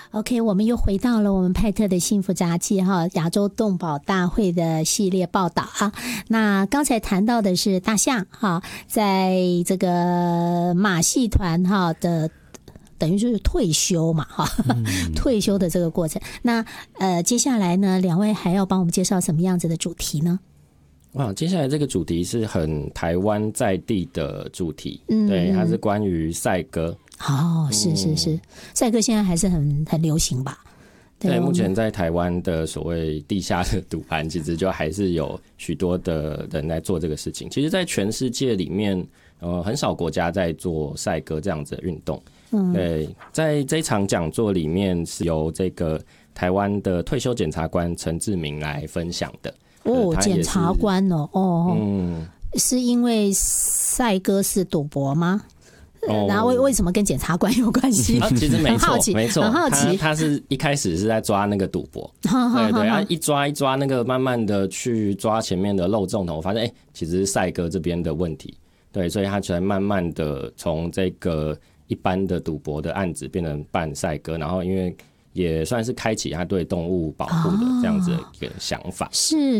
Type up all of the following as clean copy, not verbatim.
OK， 我们又回到了我们派特的幸福杂技亚洲动保大会的系列报道啊。那刚才谈到的是大象在这个马戏团的等于就是退休嘛退休的这个过程。那接下来呢，两位还要帮我们介绍什么样子的主题呢？ 哇，接下来这个主题是很台湾在地的主题，对，它是关于赛鸽。 是，赛鸽现在还是很流行吧？ 对，目前在台湾的所谓地下的赌盘，其实就还是有许多的人在做这个事情。其实，在全世界里面，很少国家在做赛鸽这样子的运动。对，在这一场讲座里面，是由这个台湾的退休检察官陈志明来分享的。 检察官是因为赛鸽是赌博吗？然后为什么跟检察官有关系？ 其实没错，没错， 很好奇。 他是一开始是在抓那个赌博，对，一抓那个，慢慢的去抓前面的漏洞头，发现其实是赛鸽这边的问题，对，所以他才慢慢的从这个一般的赌博的案子变成办赛鸽，然后因为也算是开启他对动物保护的这样子的一个想法。是，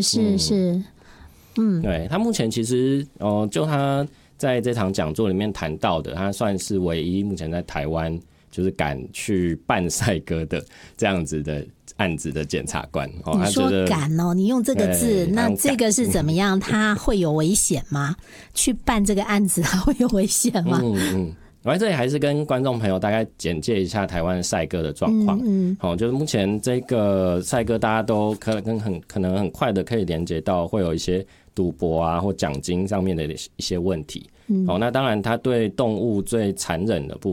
对，他目前其实就他在这场讲座里面谈到的，他算是唯一目前在台湾就是敢去办赛鸽的这样子的案子的检察官。 你说敢你用这个字，那这个是怎么样？他会有危险吗？去办这个案子他会有危险吗？ 我在这里还是跟观众朋友大概简介一下台湾赛鸽的状况。就是目前这个赛鸽大家都可能很快的可以连接到会有一些赌博啊或奖金上面的一些问题。那当然它对动物最残忍的部